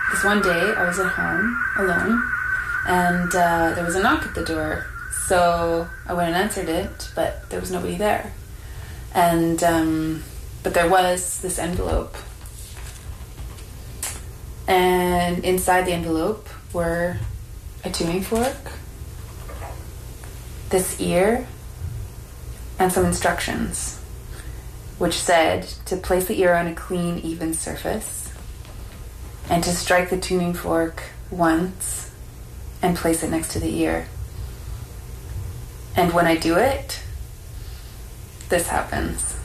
this one day I was at home alone, and there was a knock at the door. So I went and answered it, but there was nobody there. And but there was this envelope, and inside the envelope were a tuning fork, this ear, and some instructions, which said to place the ear on a clean, even surface, and to strike the tuning fork once and place it next to the ear. And when I do it, this happens.